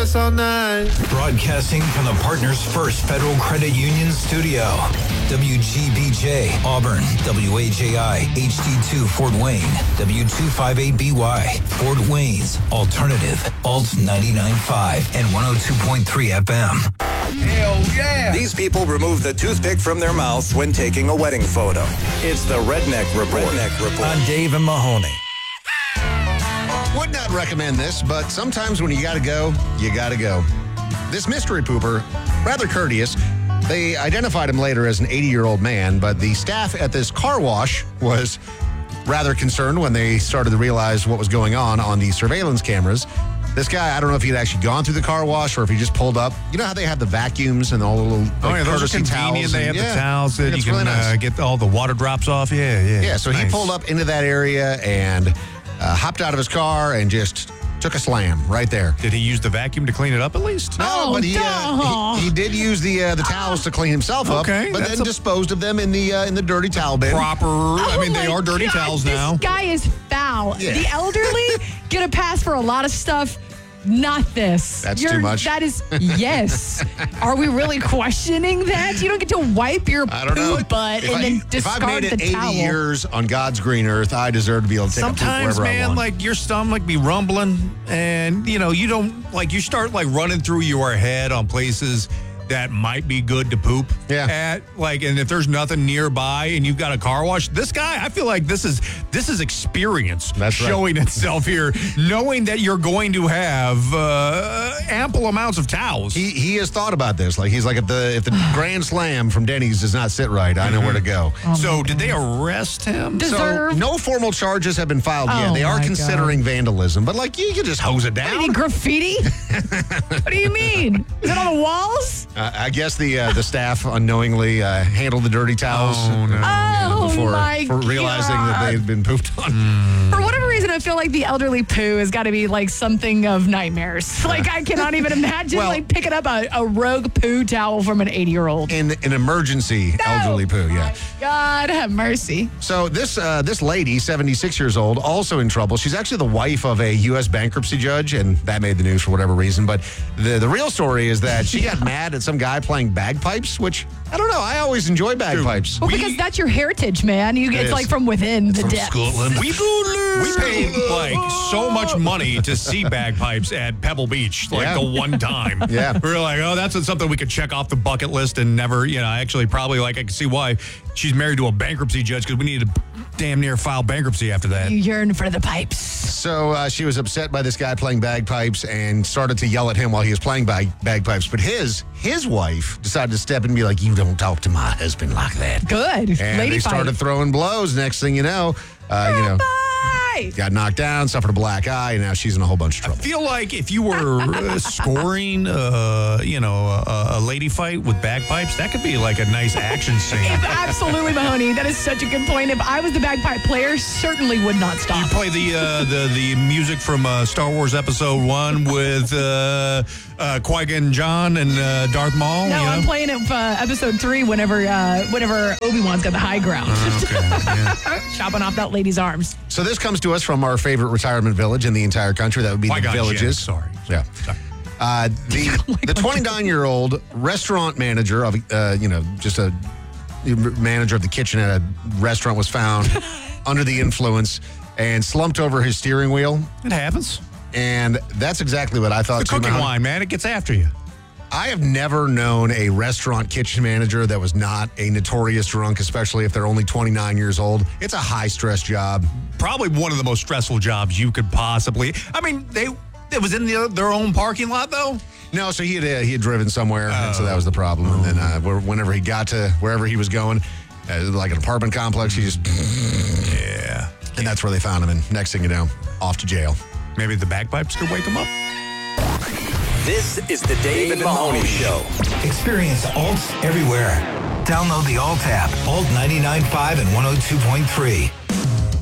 dance all night. Broadcasting from the Partners First Federal Credit Union studio. WGBJ, Auburn. WAJI, HD2, Fort Wayne. W258BY, Fort Wayne's Alternative, Alt 99.5 and 102.3 FM. Hell yeah! These people remove the toothpick from their mouth when taking a wedding photo. It's the Redneck Report. On Dave and Mahoney. Would not recommend this, but sometimes when you gotta go, you gotta go. This mystery pooper, rather courteous. They identified him later as an 80-year-old man, but the staff at this car wash was rather concerned when they started to realize what was going on the surveillance cameras. This guy, I don't know if he'd actually gone through the car wash or if he just pulled up. You know how they have the vacuums and all the little those are convenient. towels? They have the towels that you can really nice. get all the water drops off. Yeah, so nice. he pulled up into that area and hopped out of his car and just took a slam right there. Did he use the vacuum to clean it up at least? No, but he did use the towels to clean himself up, but then disposed of them in the dirty towel bin. Proper. I mean, they are dirty towels now. This guy is foul. Yeah. The elderly get a pass for a lot of stuff. Not this. That's too much. That is, yes. Are we really questioning that? You don't get to wipe your poop butt and then discard the towel. If I've made it 80 years on God's green earth, I deserve to be able to take a poop wherever I want. Like your stomach be rumbling and, you don't, like you start like running through your head on places that might be good to poop at, and if there's nothing nearby and you've got a car wash, this guy, I feel like this is experience showing itself here, knowing that you're going to have ample amounts of towels. He has thought about this. Like he's like, if the Grand Slam from Denny's does not sit right, I know where to go. So did they arrest him? So no formal charges have been filed yet. They are considering vandalism, but like you can just hose it down. Any graffiti? What do you mean? Is it on the walls? I guess the staff unknowingly handled the dirty towels before realizing that they had been pooped on. For whatever reason, I feel like the elderly poo has got to be like something of nightmares. Like I cannot even imagine picking up a rogue poo towel from an 80-year-old. In an emergency elderly poo, God have mercy. So this lady, 76 years old, also in trouble. She's actually the wife of a U.S. bankruptcy judge, and that made the news for whatever reason. But the real story is that she got mad at some guy playing bagpipes, which, I don't know, I always enjoy bagpipes. Well, because that's your heritage, man. It's like from within the depths. Scotland. We paid like so much money to see bagpipes at Pebble Beach, the one time. We were like, oh, that's something we could check off the bucket list and never, actually probably I can see why she's married to a bankruptcy judge, because we need to damn near file bankruptcy after that. You yearn for the pipes. So she was upset by this guy playing bagpipes and started to yell at him while he was playing bagpipes. But his wife decided to step in and be like, you don't talk to my husband like that. Good. And Lady they started throwing blows. Next thing you know, got knocked down, suffered a black eye, and now she's in a whole bunch of trouble. I feel like if you were scoring, a lady fight with bagpipes, that could be like a nice action scene. Absolutely, Mahoney. That is such a good point. If I was the bagpipe player, certainly would not stop. You play the music from Star Wars Episode 1 with Qui-Gon Jinn and Darth Maul. No, I'm playing it Episode 3 whenever Obi-Wan's got the high ground. Chopping off that lady's arms. So this comes to us from our favorite retirement village in the entire country. That would be the Villages. Sorry. Yeah. The 29-year-old restaurant manager of, just a manager of the kitchen at a restaurant was found under the influence and slumped over his steering wheel. It happens. And that's exactly what I thought. The cooking wine, man. It gets after you. I have never known a restaurant kitchen manager that was not a notorious drunk, especially if they're only 29 years old. It's a high-stress job. Probably one of the most stressful jobs you could possibly. I mean, it was in their own parking lot, though? No, so he had driven somewhere, and so that was the problem. And then whenever he got to wherever he was going, like an apartment complex, he just... Yeah. And that's where they found him, and next thing you know, off to jail. Maybe the bagpipes could wake him up. This is the Dave and Mahoney Show. Experience Alt everywhere. Download the Alt app, Alt 99.5 and 102.3.